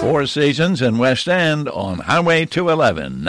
Four Seasons in West End on Highway 211,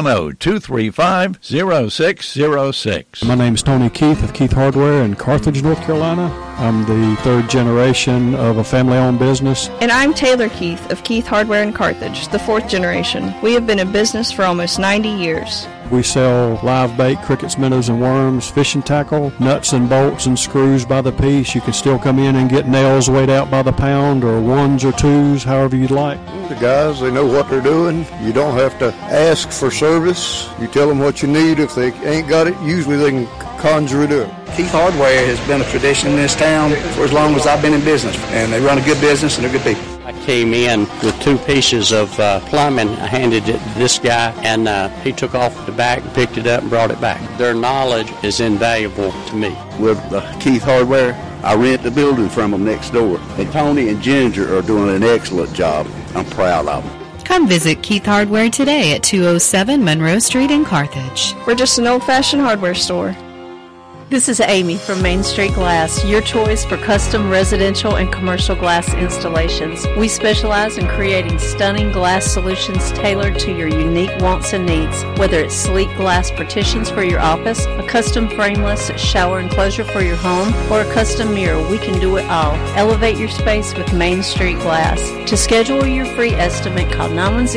910-235-0606. My name is Tony Keith of Keith Hardware in Carthage, North Carolina. I'm the third generation of a family-owned business. And I'm Taylor Keith of Keith Hardware in Carthage, the fourth generation. We have been in business for almost 90 years. We sell live bait, crickets, minnows, and worms, fishing tackle, nuts and bolts and screws by the piece. You can still come in and get nails weighed out by the pound, or ones or twos, however you'd like. The guys, they know what they're doing. You don't have to ask for service. You tell them what you need. If they ain't got it, usually they can conjure it up. Keith Hardware has been a tradition in this town for as long as I've been in business, and they run a good business and they're good people. I came in with 2 pieces of plumbing. I handed it to this guy, and he took off the back and picked it up and brought it back. Their knowledge is invaluable to me. With Keith Hardware, I rent the building from them next door. And Tony and Ginger are doing an excellent job. I'm proud of them. Come visit Keith Hardware today at 207 Monroe Street in Carthage. We're just an old-fashioned hardware store. This is Amy from Main Street Glass, your choice for custom residential and commercial glass installations. We specialize in creating stunning glass solutions tailored to your unique wants and needs. Whether it's sleek glass partitions for your office, a custom frameless shower enclosure for your home, or a custom mirror, we can do it all. Elevate your space with Main Street Glass. To schedule your free estimate, call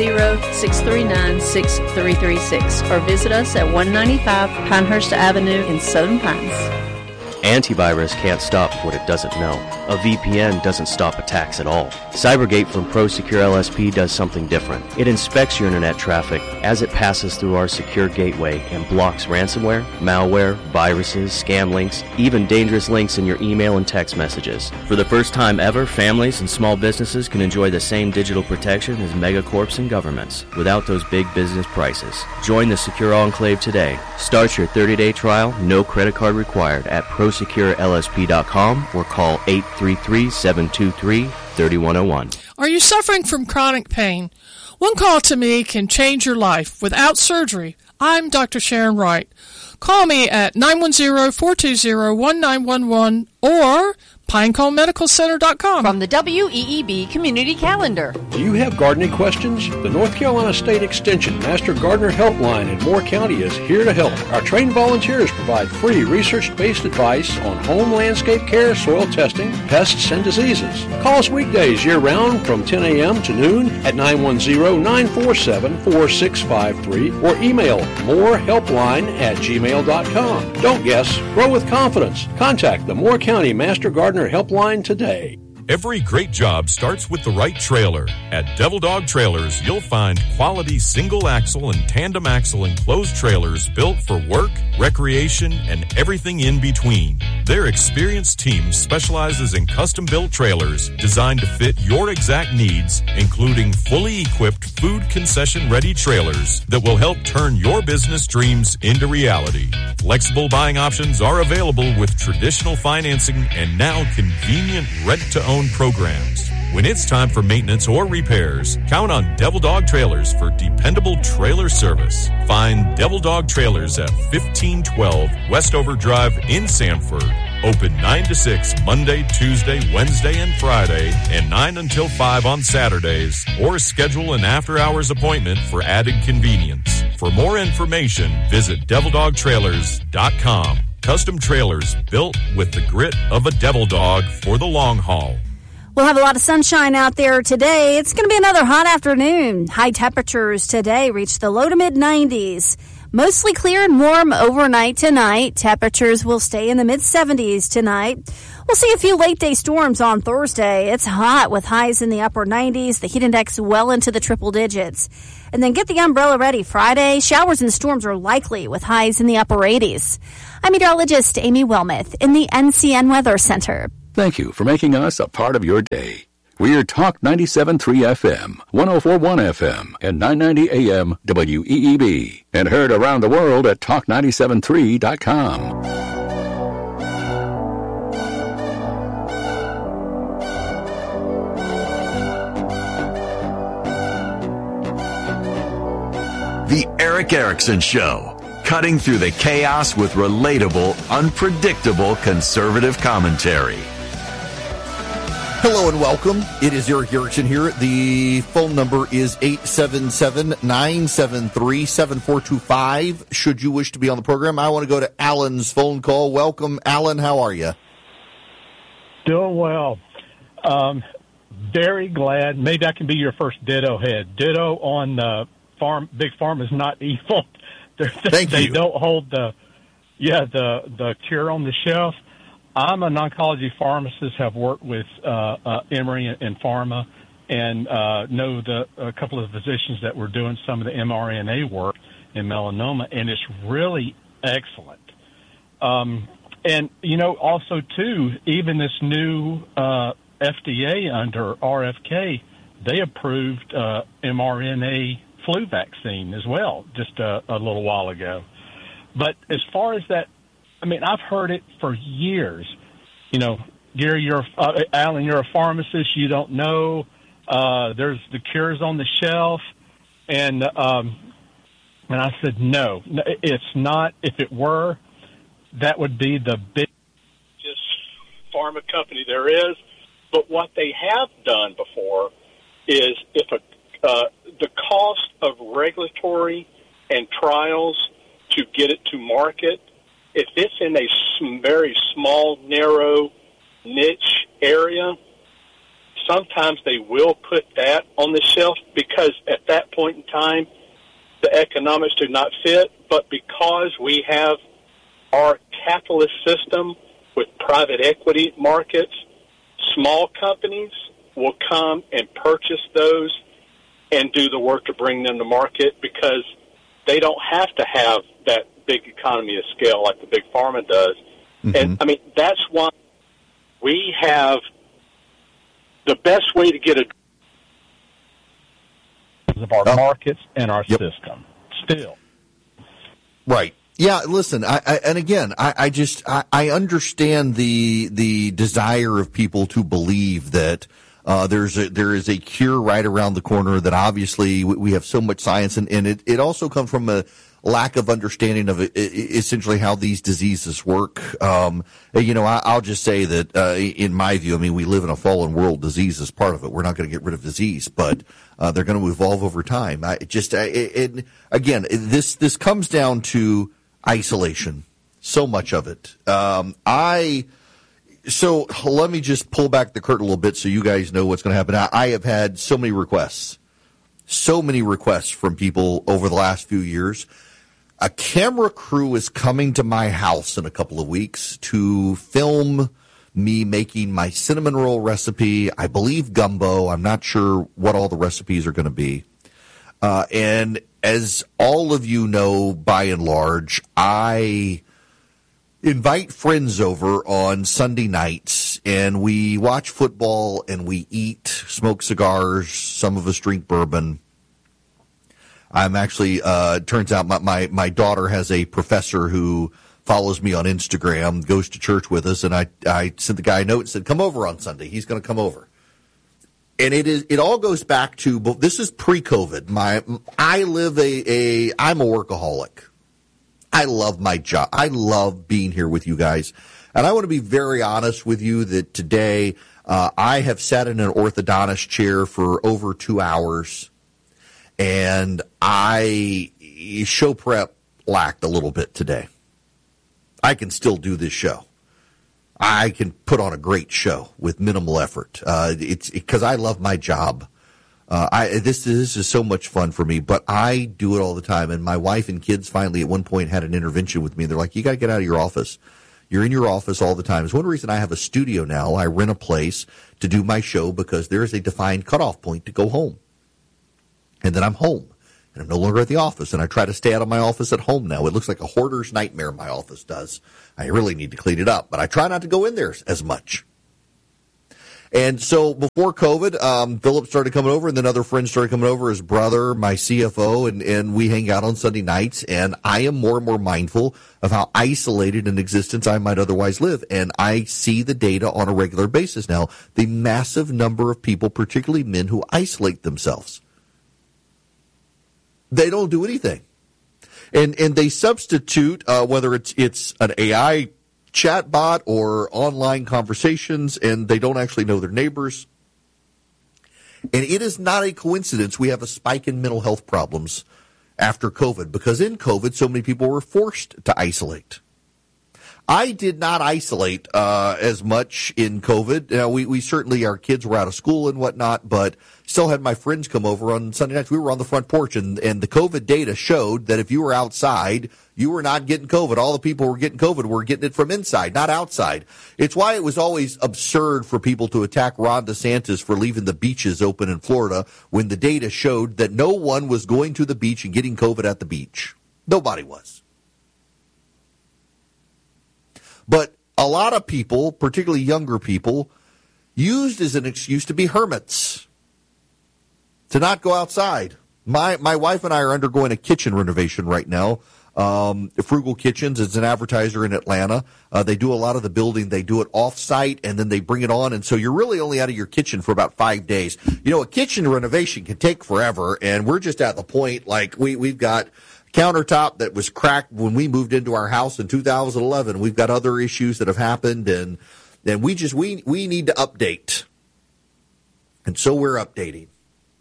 910-639-6336 or visit us at 195 Pinehurst Avenue in Southern Pines. Antivirus can't stop what it doesn't know. A VPN doesn't stop attacks at all. Cybergate from ProSecure LSP does something different. It inspects your internet traffic as it passes through our secure gateway and blocks ransomware, malware, viruses, scam links, even dangerous links in your email and text messages. For the first time ever, families and small businesses can enjoy the same digital protection as megacorps and governments without those big business prices. Join the Secure Enclave today. Start your 30-day trial, no credit card required at ProSecureLSP.com or call 833-723-3101. Are you suffering from chronic pain? One call to me can change your life without surgery. I'm Dr. Sharon Wright. Call me at 910-420-1911 or PineConeMedicalCenter.com. From the WEEB Community Calendar. Do you have gardening questions? The North Carolina State Extension Master Gardener Helpline in Moore County is here to help. Our trained volunteers provide free research-based advice on home landscape care, soil testing, pests, and diseases. Call us weekdays year-round from 10 a.m. to noon at 910-947-4653 or email moorehelpline@gmail.com. Don't guess. Grow with confidence. Contact the Moore County Master Gardener Helpline today. Every great job starts with the right trailer. At Devil Dog Trailers, you'll find quality single-axle and tandem-axle enclosed trailers built for work, recreation, and everything in between. Their experienced team specializes in custom-built trailers designed to fit your exact needs, including fully equipped food concession-ready trailers that will help turn your business dreams into reality. Flexible buying options are available with traditional financing and now convenient rent-to-own programs. When it's time for maintenance or repairs, count on Devil Dog Trailers for dependable trailer service. Find Devil Dog Trailers at 1512 Westover Drive in Sanford. Open 9 to 6 Monday, Tuesday, Wednesday, and Friday, and 9 until 5 on Saturdays, or schedule an after-hours appointment for added convenience. For more information, visit DevilDogTrailers.com. Custom trailers built with the grit of a devil dog for the long haul. We'll have a lot of sunshine out there today. It's going to be another hot afternoon. High temperatures today reach the low to mid-90s. Mostly clear and warm overnight tonight. Temperatures will stay in the mid-70s tonight. We'll see a few late-day storms on Thursday. It's hot with highs in the upper 90s. The heat index well into the triple digits. And then get the umbrella ready Friday. Showers and storms are likely with highs in the upper 80s. I'm meteorologist Amy Wilmoth in the NCN Weather Center. Thank you for making us a part of your day. We're Talk 97.3 FM, 104.1 FM, and 990 AM WEEB, and heard around the world at talk973.com. The Eric Erickson Show, cutting through the chaos with relatable, unpredictable conservative commentary. Hello and welcome. It is Eric Erickson here. The phone number is 877-973-7425. Should you wish to be on the program, I want to go to Alan's phone call. Welcome, Alan. How are you? Doing well. Very glad. Maybe I can be your first ditto head. Ditto on the farm. Big Farm is not evil. Thank you. They don't hold the cure on the shelf. I'm an oncology pharmacist, have worked with Emory and Pharma, and know a couple of physicians that were doing some of the mRNA work in melanoma, and it's really excellent. And, also, too, even this new FDA under RFK, they approved mRNA flu vaccine as well just a little while ago. But as far as that, I've heard it for years. Gary, Alan, you're a pharmacist. You don't know. There's the cures on the shelf. And I said, no, it's not. If it were, that would be the biggest pharma company there is. But what they have done before is if the cost of regulatory and trials to get it to market, if it's in a very small, narrow niche area, sometimes they will put that on the shelf because at that point in time, the economics do not fit. But because we have our capitalist system with private equity markets, small companies will come and purchase those and do the work to bring them to market because they don't have to have that big economy of scale like the big pharma does. Mm-hmm. And, that's why we have the best way to get of our markets and our system still. Right. Yeah, listen, I understand the desire of people to believe that there is a cure right around the corner, that obviously we have so much science, and it also comes from a lack of understanding of essentially how these diseases work. I'll just say that in my view, we live in a fallen world. Disease is part of it. We're not going to get rid of disease, but they're going to evolve over time. Again, this comes down to isolation, so much of it. So let me just pull back the curtain a little bit so you guys know what's going to happen. I have had so many requests from people over the last few years. A camera crew is coming to my house in a couple of weeks to film me making my cinnamon roll recipe, I believe gumbo. I'm not sure what all the recipes are going to be. And as all of you know, by and large, I invite friends over on Sunday nights, and we watch football, and we eat, smoke cigars, some of us drink bourbon. I'm actually, turns out my daughter has a professor who follows me on Instagram, goes to church with us, and I sent the guy a note and said, come over on Sunday. He's going to come over. And it all goes back to, but this is pre-COVID. I'm a workaholic. I love my job. I love being here with you guys. And I want to be very honest with you that today, I have sat in an orthodontist chair for over 2 hours, and show prep lacked a little bit today. I can still do this show. I can put on a great show with minimal effort. It's because I love my job. This is so much fun for me, but I do it all the time. And my wife and kids finally at one point had an intervention with me. They're like, you got to get out of your office. You're in your office all the time. It's one reason I have a studio now. I rent a place to do my show because there is a defined cutoff point to go home. And then I'm home. And I'm no longer at the office. And I try to stay out of my office at home now. It looks like a hoarder's nightmare, my office does. I really need to clean it up. But I try not to go in there as much. And so before COVID, Philip started coming over, and then other friends started coming over, his brother, my CFO, and we hang out on Sunday nights. And I am more and more mindful of how isolated an existence I might otherwise live. And I see the data on a regular basis now, the massive number of people, particularly men, who isolate themselves. They don't do anything. And they substitute, whether it's an AI chat bot or online conversations, and they don't actually know their neighbors. And it is not a coincidence we have a spike in mental health problems after COVID, because in COVID, so many people were forced to isolate. I did not isolate as much in COVID. We certainly, our kids were out of school and whatnot, but still had my friends come over on Sunday nights. We were on the front porch, and the COVID data showed that if you were outside, you were not getting COVID. All the people who were getting COVID were getting it from inside, not outside. It's why it was always absurd for people to attack Ron DeSantis for leaving the beaches open in Florida when the data showed that no one was going to the beach and getting COVID at the beach. Nobody was. But a lot of people, particularly younger people, used as an excuse to be hermits, to not go outside. My wife and I are undergoing a kitchen renovation right now. Frugal Kitchens is an advertiser in Atlanta. They do a lot of the building. They do it off-site, and then they bring it on. And so you're really only out of your kitchen for about 5 days. You know, a kitchen renovation can take forever, and we're just at the point, like, we've got countertop that was cracked when we moved into our house in 2011. We've got other issues that have happened, and we need to update. And so we're updating.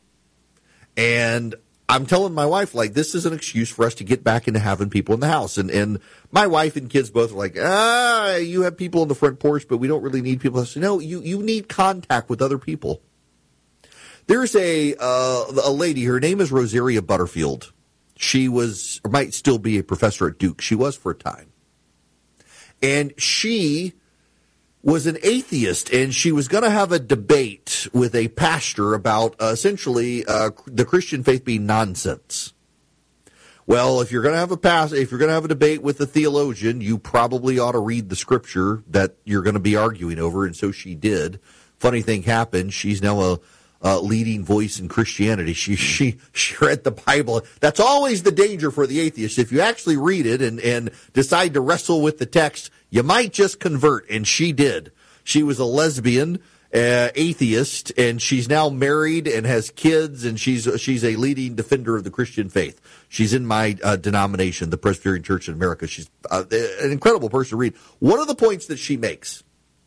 And I'm telling my wife, like, this is an excuse for us to get back into having people in the house. And my wife and kids both are like, you have people on the front porch, but we don't really need people. I said, no, you need contact with other people. There's a lady, her name is Rosaria Butterfield. She was, or might still be, a professor at Duke. She was for a time. And she was an atheist, and she was going to have a debate with a pastor about essentially the Christian faith being nonsense. Well, if you're going to have a debate with a theologian, you probably ought to read the scripture that you're going to be arguing over, and so she did. Funny thing happened. She's now a leading voice in Christianity. She read the Bible. That's always the danger for the atheist. If you actually read it and decide to wrestle with the text, you might just convert, and she did. She was a lesbian, atheist, and she's now married and has kids, and she's a leading defender of the Christian faith. She's in my denomination, the Presbyterian Church in America. She's an incredible person to read. One of the points that she makes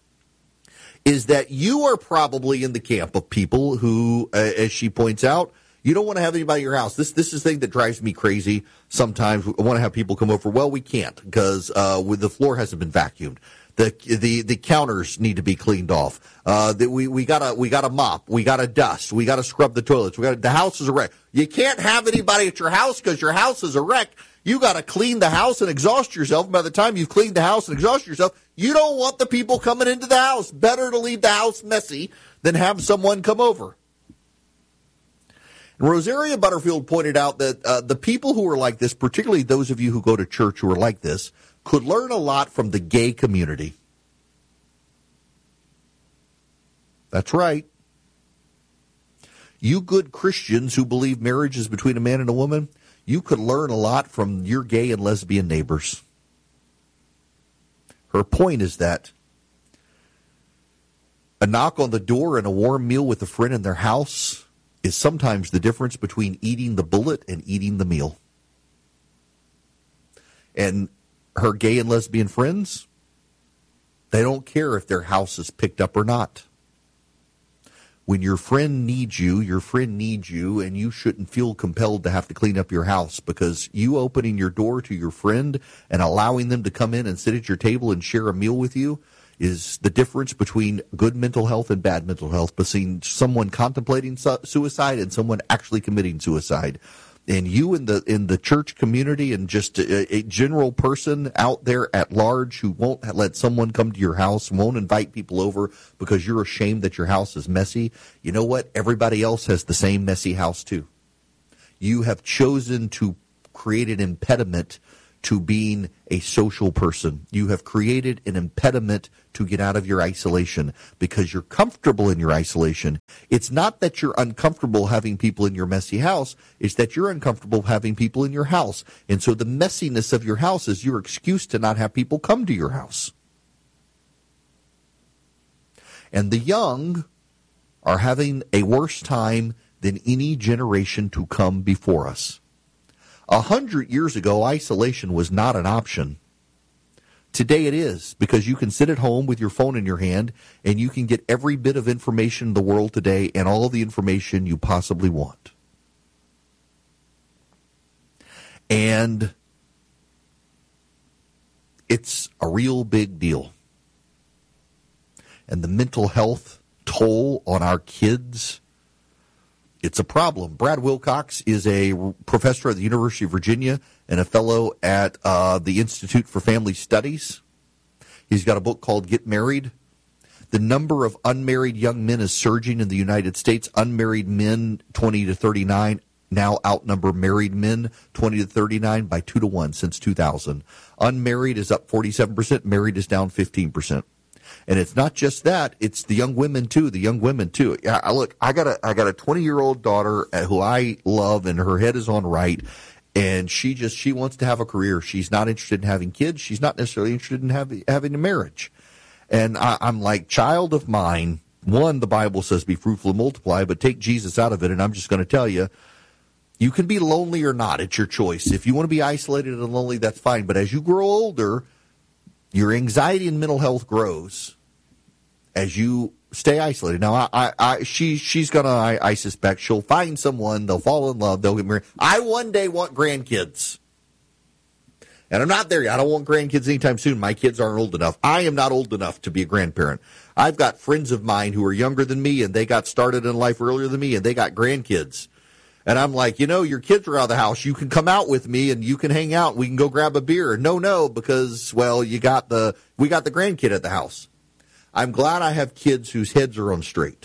is that you are probably in the camp of people who, as she points out, you don't want to have anybody in your house. This is the thing that drives me crazy. Sometimes we want to have people come over. Well, we can't because the floor hasn't been vacuumed. The counters need to be cleaned off. We gotta mop. We gotta dust. We gotta scrub the toilets. The house is a wreck. You can't have anybody at your house because your house is a wreck. You gotta clean the house and exhaust yourself. By the time you've cleaned the house and exhausted yourself, you don't want the people coming into the house. Better to leave the house messy than have someone come over. And Rosaria Butterfield pointed out that the people who are like this, particularly those of you who go to church who are like this, could learn a lot from the gay community. That's right. You good Christians who believe marriage is between a man and a woman, you could learn a lot from your gay and lesbian neighbors. Her point is that a knock on the door and a warm meal with a friend in their house is sometimes the difference between eating the bullet and eating the meal. And her gay and lesbian friends, they don't care if their house is picked up or not. When your friend needs you, and you shouldn't feel compelled to have to clean up your house, because you opening your door to your friend and allowing them to come in and sit at your table and share a meal with you is the difference between good mental health and bad mental health, between someone contemplating suicide and someone actually committing suicide. And you in the church community and just a general person out there at large who won't let someone come to your house, won't invite people over because you're ashamed that your house is messy, you know what? Everybody else has the same messy house too. You have chosen to create an impediment to being a social person. You have created an impediment to get out of your isolation because you're comfortable in your isolation. It's not that you're uncomfortable having people in your messy house. It's that you're uncomfortable having people in your house. And so the messiness of your house is your excuse to not have people come to your house. And the young are having a worse time than any generation to come before us. 100 years ago, isolation was not an option. Today it is, because you can sit at home with your phone in your hand and you can get every bit of information in the world today and all of the information you possibly want. And it's a real big deal. And the mental health toll on our kids, it's a problem. Brad Wilcox is a professor at the University of Virginia and a fellow at the Institute for Family Studies. He's got a book called Get Married. The number of unmarried young men is surging in the United States. Unmarried men 20 to 39 now outnumber married men 20 to 39 by 2 to 1 since 2000. Unmarried is up 47%. Married is down 15%. And it's not just that; it's the young women too. Yeah, look, I got a 20-year-old daughter who I love, and her head is on right. And she wants to have a career. She's not interested in having kids. She's not necessarily interested in having a marriage. And I'm like, child of mine. One, the Bible says, "Be fruitful and multiply," but take Jesus out of it. And I'm just going to tell you, you can be lonely or not. It's your choice. If you want to be isolated and lonely, that's fine. But as you grow older, your anxiety and mental health grows as you stay isolated. Now, she's going to, I suspect, she'll find someone, they'll fall in love, they'll get married. I one day want grandkids. And I'm not there yet. I don't want grandkids anytime soon. My kids aren't old enough. I am not old enough to be a grandparent. I've got friends of mine who are younger than me, and they got started in life earlier than me, and they got grandkids. And I'm like, your kids are out of the house. You can come out with me and you can hang out. We can go grab a beer. No, because, well, we got the grandkid at the house. I'm glad I have kids whose heads are on straight.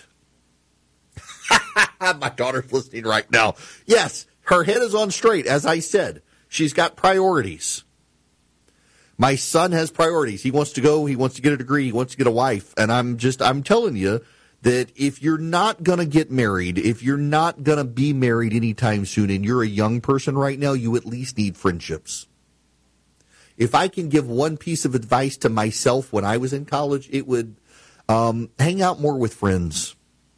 My daughter's listening right now. Yes, her head is on straight. As I said, she's got priorities. My son has priorities. He wants to go. He wants to get a degree. He wants to get a wife. And I'm telling you, that if you're not going to get married, if you're not going to be married anytime soon, and you're a young person right now, you at least need friendships. If I can give one piece of advice to myself when I was in college, it would hang out more with friends.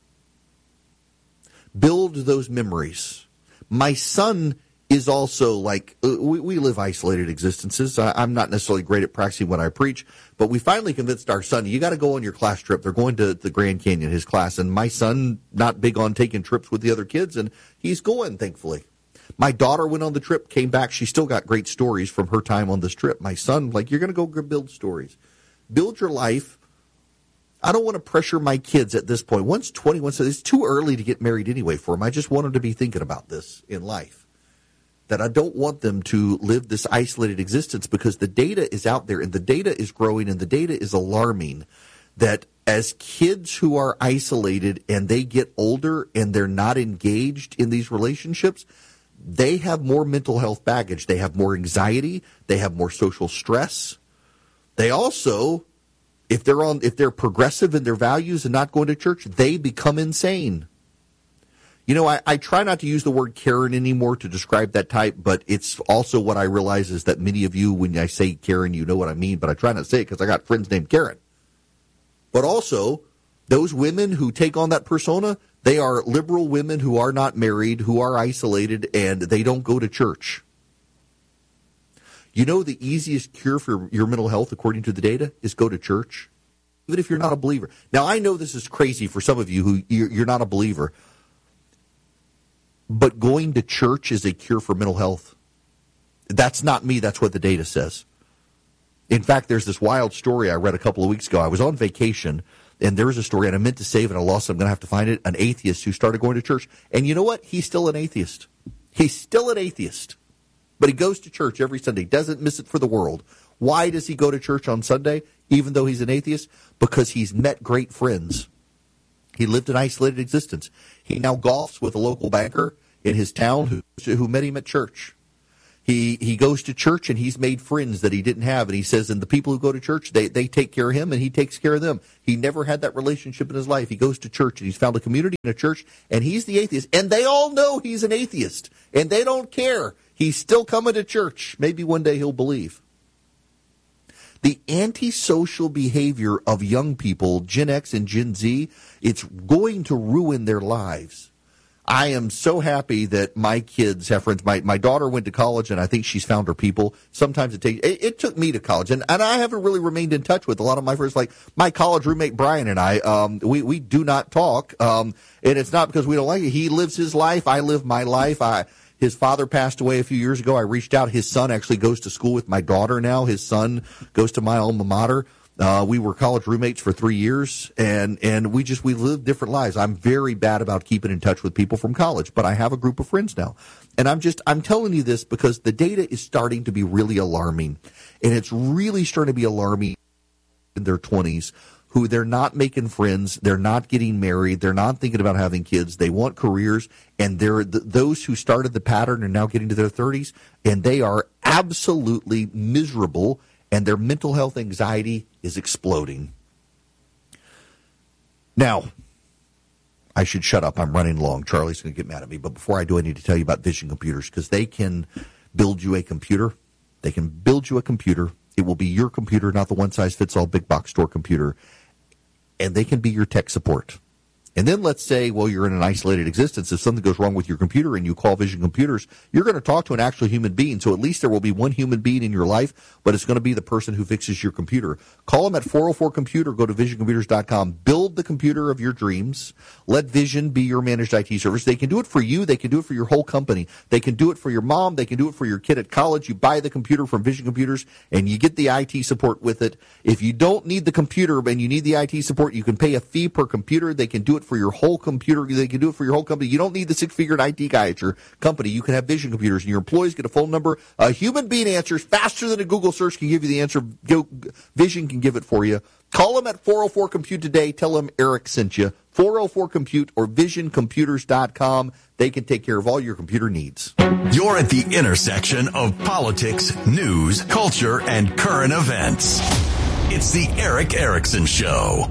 Build those memories. My son is also like, we live isolated existences. I'm not necessarily great at practicing what I preach, but we finally convinced our son, you got to go on your class trip. They're going to the Grand Canyon, his class, and my son, not big on taking trips with the other kids, and he's going, thankfully. My daughter went on the trip, came back. She still got great stories from her time on this trip. My son, like, you're going to go build stories. Build your life. I don't want to pressure my kids at this point. One's 21, so it's too early to get married anyway for them. I just want them to be thinking about this in life. That I don't want them to live this isolated existence, because the data is out there and the data is growing and the data is alarming, that as kids who are isolated and they get older and they're not engaged in these relationships, they have more mental health baggage. They have more anxiety. They have more social stress. They also, if they're progressive in their values and not going to church, they become insane. I try not to use the word Karen anymore to describe that type, but it's also what I realize is that many of you, when I say Karen, you know what I mean, but I try not to say it because I got friends named Karen. But also, those women who take on that persona, they are liberal women who are not married, who are isolated, and they don't go to church. The easiest cure for your mental health, according to the data, is go to church, even if you're not a believer. Now, I know this is crazy for some of you who you're not a believer. But going to church is a cure for mental health. That's not me. That's what the data says. In fact, there's this wild story I read a couple of weeks ago. I was on vacation, and there was a story, and I meant to save it. I lost it. I'm going to have to find it. An atheist who started going to church. And you know what? He's still an atheist. He's still an atheist. But he goes to church every Sunday. Doesn't miss it for the world. Why does he go to church on Sunday, even though he's an atheist? Because he's met great friends. He lived an isolated existence. He now golfs with a local banker in his town who met him at church. He goes to church and he's made friends that he didn't have. And he says, and the people who go to church, they take care of him and he takes care of them. He never had that relationship in his life. He goes to church and he's found a community in a church, and he's the atheist. And they all know he's an atheist and they don't care. He's still coming to church. Maybe one day he'll believe. The antisocial behavior of young people, Gen X and Gen Z, it's going to ruin their lives. I am so happy that my kids have friends. My daughter went to college, and I think she's found her people. Sometimes it took me to college, and I haven't really remained in touch with a lot of my friends. Like my college roommate Brian and I, we do not talk, and it's not because we don't like it. He lives his life, I live my life. His father passed away a few years ago. I reached out. His son actually goes to school with my daughter now. His son goes to my alma mater. We were college roommates for 3 years, and we lived different lives. I'm very bad about keeping in touch with people from college, but I have a group of friends now. And I'm telling you this because the data is starting to be really alarming, and it's really starting to be alarming in their 20s, who they're not making friends, they're not getting married, they're not thinking about having kids, they want careers, and those who started the pattern are now getting to their 30s, and they are absolutely miserable, and their mental health anxiety is exploding. Now, I should shut up. I'm running long. Charlie's going to get mad at me. But before I do, I need to tell you about Vision Computers, because they can build you a computer. They can build you a computer. It will be your computer, not the one-size-fits-all big box store computer. And they can be your tech support. And then let's say, well, you're in an isolated existence. If something goes wrong with your computer and you call Vision Computers, you're going to talk to an actual human being. So at least there will be one human being in your life, but it's going to be the person who fixes your computer. Call them at 404-COMPUTER. Go to visioncomputers.com. Build the computer of your dreams. Let Vision be your managed IT service. They can do it for you. They can do it for your whole company. They can do it for your mom. They can do it for your kid at college. You buy the computer from Vision Computers, and you get the IT support with it. If you don't need the computer and you need the IT support, you can pay a fee per computer. They can do it for your whole computer. They can do it for your whole company. You don't need the six-figure IT guy at your company. You can have Vision Computers, and your employees get a phone number. A human being answers faster than a Google search can give you the answer. Vision can give it for you. Call them at 404-COMPUTE today. Tell them Eric sent you. 404-COMPUTE or visioncomputers.com. They can take care of all your computer needs. You're at the intersection of politics, news, culture, and current events. It's the Eric Erickson Show.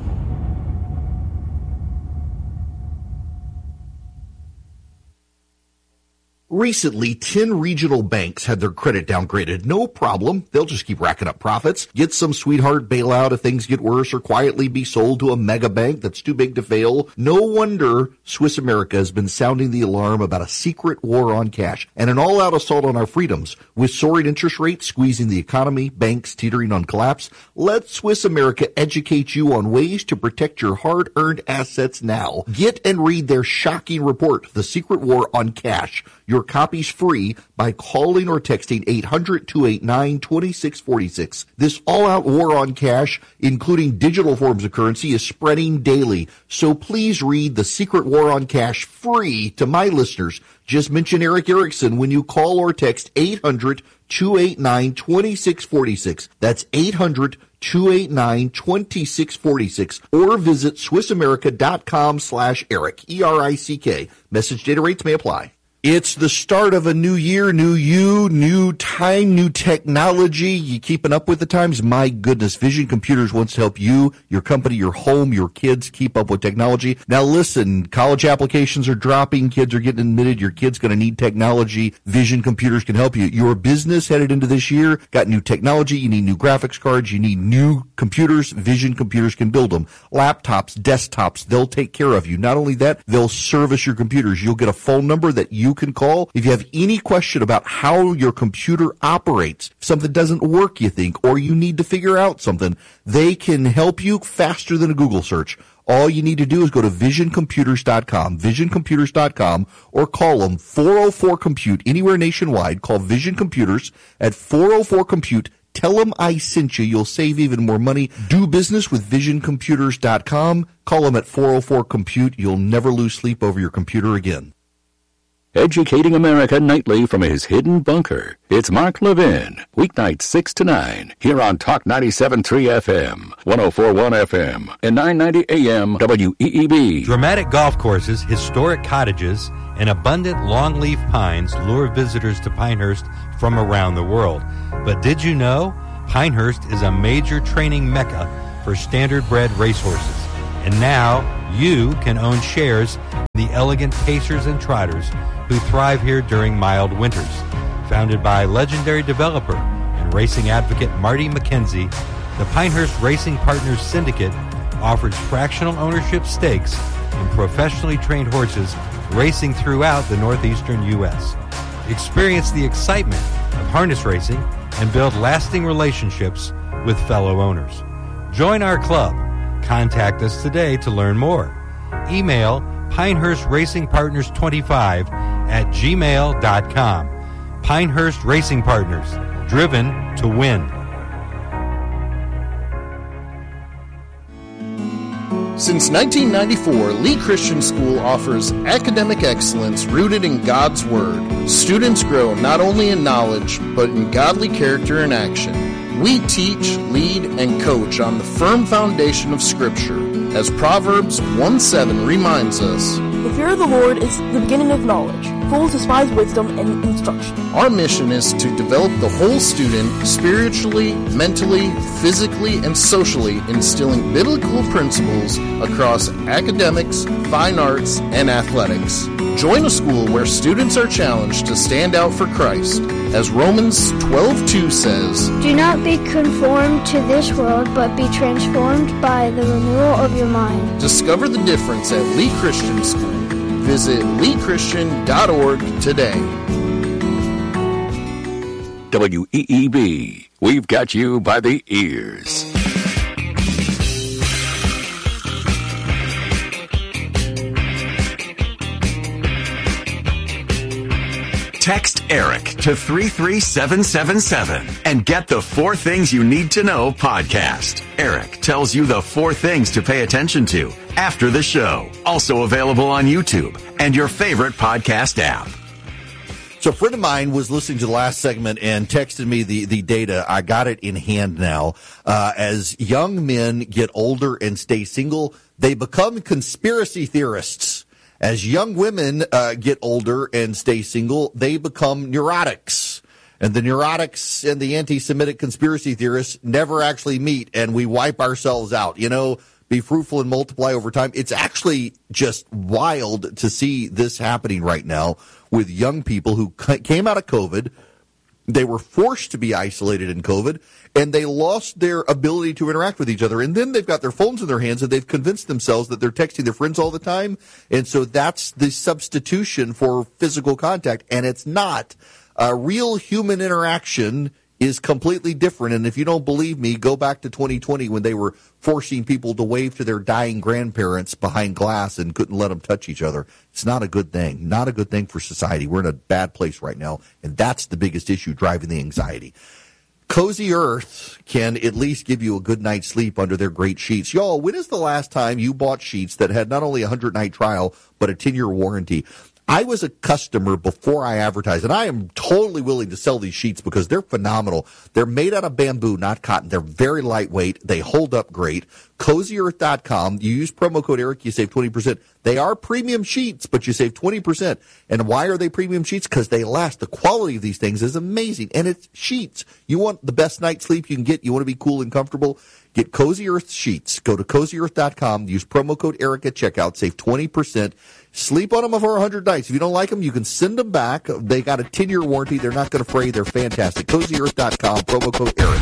Recently, 10 regional banks had their credit downgraded. No problem. They'll just keep racking up profits. Get some sweetheart bailout if things get worse, or quietly be sold to a mega bank that's too big to fail. No wonder Swiss America has been sounding the alarm about a secret war on cash and an all-out assault on our freedoms. With soaring interest rates squeezing the economy, banks teetering on collapse, let Swiss America educate you on ways to protect your hard-earned assets now. Get and read their shocking report, The Secret War on Cash. Your copy's free by calling or texting 800-289-2646. This all-out war on cash, including digital forms of currency, is spreading daily. So please read The Secret War on Cash free to my listeners. Just mention Eric Erickson when you call or text 800-289-2646. That's 800-289-2646. Or visit SwissAmerica.com/Eric, ERICK. Message data rates may apply. It's the start of a new year, new you, new time, new technology. You keeping up with the times? My goodness, Vision Computers wants to help you, your company, your home, your kids keep up with technology. Now listen, college applications are dropping, kids are getting admitted, your kid's going to need technology. Vision Computers can help you. Your business headed into this year, got new technology, you need new graphics cards, you need new computers. Vision Computers can build them. Laptops, desktops, they'll take care of you. Not only that, they'll service your computers. You'll get a phone number that you can call if you have any question about how your computer operates. If something doesn't work, you think, or you need to figure out something, they can help you faster than a Google search. All you need to do is go to visioncomputers.com, visioncomputers.com, or call them 404-COMPUTE anywhere nationwide. Call Vision Computers at 404-COMPUTE. Tell them I sent you. You'll save even more money. Do business with visioncomputers.com. Call them at 404-COMPUTE. You'll never lose sleep over your computer again. Educating America nightly from his hidden bunker. It's Mark Levin, weeknights 6 to 9, here on Talk 97.3 FM, 104.1 FM, and 990 AM WEEB. Dramatic golf courses, historic cottages, and abundant longleaf pines lure visitors to Pinehurst from around the world. But did you know Pinehurst is a major training mecca for standard-bred racehorses? And now you can own shares in the elegant pacers and trotters who thrive here during mild winters. Founded by legendary developer and racing advocate Marty McKenzie, the Pinehurst Racing Partners Syndicate offers fractional ownership stakes in professionally trained horses racing throughout the northeastern U.S. Experience the excitement of harness racing and build lasting relationships with fellow owners. Join our club. Contact us today to learn more. Email PinehurstRacingPartners25@gmail.com. Pinehurst Racing Partners, driven to win. Since 1994, Lee Christian School offers academic excellence rooted in God's Word. Students grow not only in knowledge, but in godly character and action. We teach, lead, and coach on the firm foundation of Scripture, as Proverbs 1:7 reminds us. The fear of the Lord is the beginning of knowledge. Fools despise wisdom and instruction. Our mission is to develop the whole student spiritually, mentally, physically, and socially, instilling biblical principles across academics, fine arts, and athletics. Join a school where students are challenged to stand out for Christ. As Romans 12:2 says, "Do not be conformed to this world, but be transformed by the renewal of your mind." Discover the difference at Lee Christian School. Visit leechristian.org today. WEEB, we've got you by the ears. Text ERIC to 33777 and get the 4 Things You Need to Know podcast. ERIC tells you the 4 things to pay attention to after the show. Also available on YouTube and your favorite podcast app. So a friend of mine was listening to the last segment and texted me the data. I got it in hand now. As young men get older and stay single, they become conspiracy theorists. As young women get older and stay single, they become neurotics. And the neurotics and the anti-Semitic conspiracy theorists never actually meet, and we wipe ourselves out. You know, be fruitful and multiply over time. It's actually just wild to see this happening right now with young people who came out of COVID. They were forced to be isolated in COVID, and they lost their ability to interact with each other. And then they've got their phones in their hands, and they've convinced themselves that they're texting their friends all the time. And so that's the substitution for physical contact, and it's not. Real human interaction is completely different. And if you don't believe me, go back to 2020 when they were forcing people to wave to their dying grandparents behind glass and couldn't let them touch each other. It's not a good thing. Not a good thing for society. We're in a bad place right now, and that's the biggest issue driving the anxiety. Cozy Earth can at least give you a good night's sleep under their great sheets. Y'all, when is the last time you bought sheets that had not only a 100-night trial, but a 10-year warranty? I was a customer before I advertised, and I am totally willing to sell these sheets because they're phenomenal. They're made out of bamboo, not cotton. They're very lightweight. They hold up great. CozyEarth.com. You use promo code ERIC, you save 20%. They are premium sheets, but you save 20%. And why are they premium sheets? Because they last. The quality of these things is amazing, and it's sheets. You want the best night's sleep you can get. You want to be cool and comfortable. Get Cozy Earth sheets. Go to CozyEarth.com. Use promo code ERIC at checkout. Save 20%. Sleep on them over 100 nights. If you don't like them, you can send them back. They got a 10-year warranty. They're not going to fray. They're fantastic. CozyEarth.com. Promo code ERIC.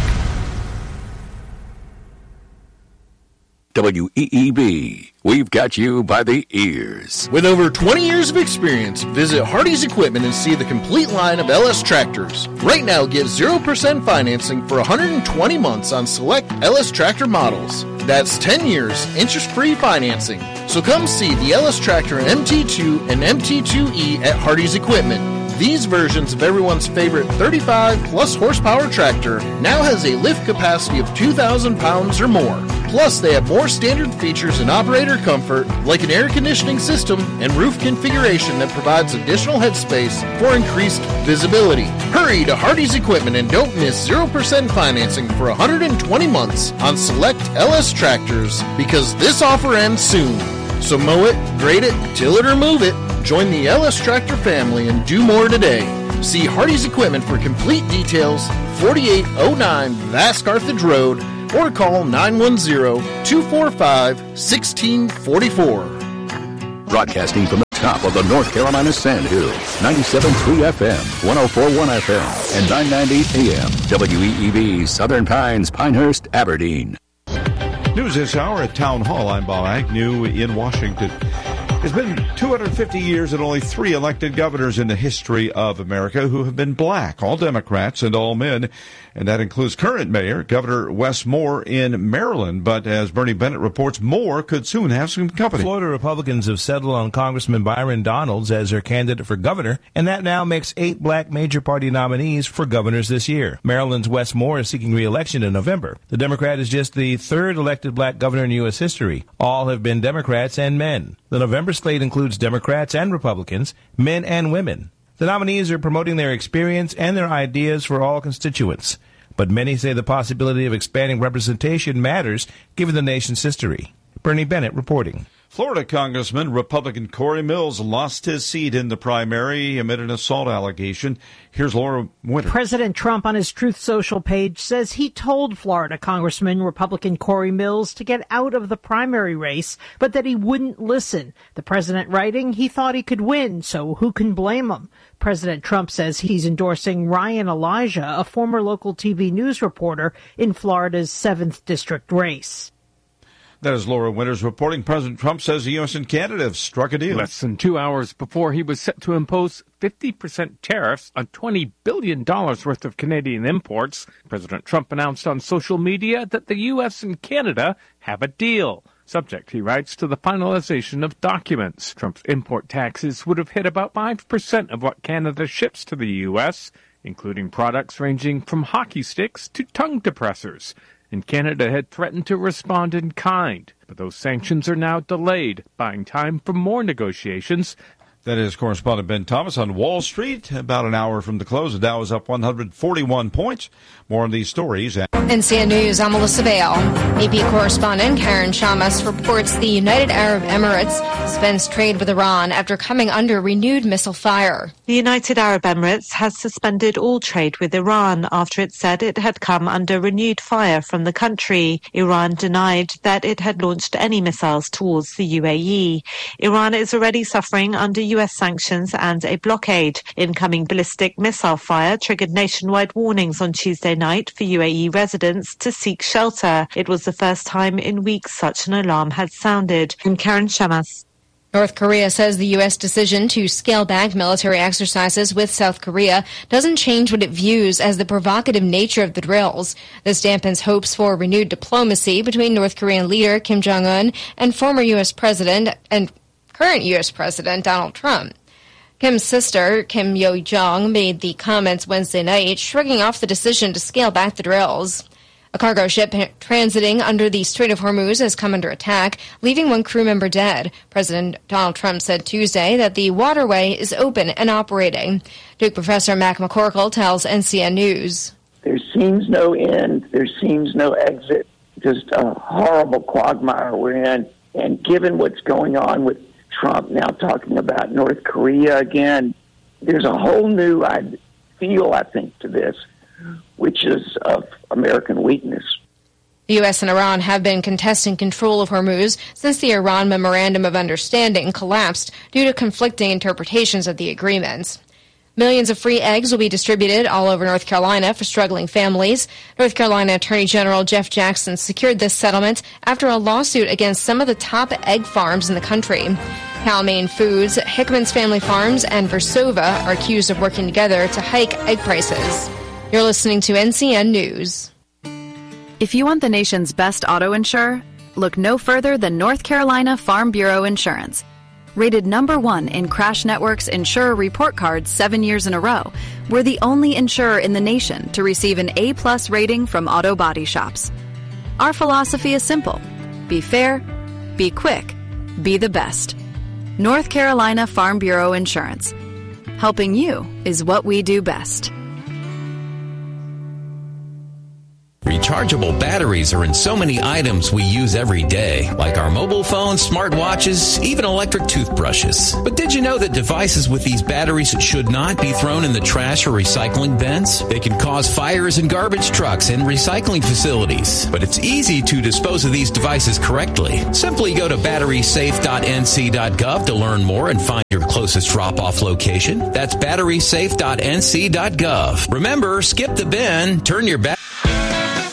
WEEB, we've got you by the ears. With over 20 years of experience, visit Hardy's Equipment and see the complete line of LS tractors. Right now, get 0% financing for 120 months on select LS tractor models. That's 10 years, interest-free financing. So come see the LS Tractor MT2 and MT2E at Hardy's Equipment. These versions of everyone's favorite 35-plus horsepower tractor now has a lift capacity of 2,000 pounds or more. Plus, they have more standard features and operator comfort, like an air conditioning system and roof configuration that provides additional headspace for increased visibility. Hurry to Hardy's Equipment and don't miss 0% financing for 120 months on select LS tractors, because this offer ends soon. So mow it, grade it, till it or move it. Join the LS Tractor family and do more today. See Hardy's Equipment for complete details, 4809 Vass Carthage Road, or call 910-245-1644. Broadcasting from the top of the North Carolina Sand Hills, 97.3 FM, 104.1 FM, and 990 AM, WEEB, Southern Pines, Pinehurst, Aberdeen. News this hour at Town Hall. I'm Bob Agnew in Washington. It's been 250 years and only 3 elected governors in the history of America who have been black, all Democrats and all men. And that includes current mayor, Governor Wes Moore in Maryland. But as Bernie Bennett reports, Moore could soon have some company. Florida Republicans have settled on Congressman Byron Donalds as their candidate for governor, and that now makes 8 black major party nominees for governors this year. Maryland's Wes Moore is seeking re-election in November. The Democrat is just the 3rd elected black governor in U.S. history. All have been Democrats and men. The November slate includes Democrats and Republicans, men and women. The nominees are promoting their experience and their ideas for all constituents. But many say the possibility of expanding representation matters given the nation's history. Bernie Bennett reporting. Florida Congressman Republican Corey Mills lost his seat in the primary amid an assault allegation. Here's Laura Winter. President Trump on his Truth Social page says he told Florida Congressman Republican Corey Mills to get out of the primary race, but that he wouldn't listen. The president writing he thought he could win, so who can blame him? President Trump says he's endorsing Ryan Elijah, a former local TV news reporter in Florida's 7th district race. That is Laura Winters reporting. President Trump says the U.S. and Canada have struck a deal. Less than 2 hours before he was set to impose 50% tariffs on $20 billion worth of Canadian imports, President Trump announced on social media that the U.S. and Canada have a deal. Subject, he writes, to the finalization of documents. Trump's import taxes would have hit about 5% of what Canada ships to the U.S., including products ranging from hockey sticks to tongue depressors. And Canada had threatened to respond in kind, but those sanctions are now delayed, buying time for more negotiations. That is correspondent Ben Thomas on Wall Street. About an hour from the close, the Dow is up 141 points. More on these stories. NCN News, I'm Melissa Bale. AP correspondent Karen Shamas reports the United Arab Emirates suspends trade with Iran after coming under renewed missile fire. The United Arab Emirates has suspended all trade with Iran after it said it had come under renewed fire from the country. Iran denied that it had launched any missiles towards the UAE. Iran is already suffering under U.S. sanctions and a blockade. Incoming ballistic missile fire triggered nationwide warnings on Tuesday night for UAE residents to seek shelter. It was the first time in weeks such an alarm had sounded. I'm Karen Shamas. North Korea says the U.S. decision to scale back military exercises with South Korea doesn't change what it views as the provocative nature of the drills. This dampens hopes for renewed diplomacy between North Korean leader Kim Jong-un and former U.S. President and current U.S. President Donald Trump. Kim's sister, Kim Yo-jong, made the comments Wednesday night, shrugging off the decision to scale back the drills. A cargo ship transiting under the Strait of Hormuz has come under attack, leaving one crew member dead. President Donald Trump said Tuesday that the waterway is open and operating. Duke professor Mac McCorkle tells NCN News. There seems no end. There seems no exit. Just a horrible quagmire we're in. And given what's going on with Trump now talking about North Korea again, there's a whole new feel, I think, to this, which is of American weakness. The U.S. and Iran have been contesting control of Hormuz since the Iran Memorandum of Understanding collapsed due to conflicting interpretations of the agreements. Millions of free eggs will be distributed all over North Carolina for struggling families. North Carolina Attorney General Jeff Jackson secured this settlement after a lawsuit against some of the top egg farms in the country. Cal-Maine Foods, Hickman's Family Farms, and Versova are accused of working together to hike egg prices. You're listening to NCN News. If you want the nation's best auto insurer, look no further than North Carolina Farm Bureau Insurance. Rated #1 in Crash Network's Insurer Report Card 7 years in a row, we're the only insurer in the nation to receive an A+ rating from auto body shops. Our philosophy is simple. Be fair, be quick, be the best. North Carolina Farm Bureau Insurance. Helping you is what we do best. Rechargeable batteries are in so many items we use every day, like our mobile phones, smartwatches, even electric toothbrushes. But did you know that devices with these batteries should not be thrown in the trash or recycling bins? They can cause fires in garbage trucks and recycling facilities. But it's easy to dispose of these devices correctly. Simply go to batterysafe.nc.gov to learn more and find your closest drop-off location. That's batterysafe.nc.gov. Remember, skip the bin, turn your battery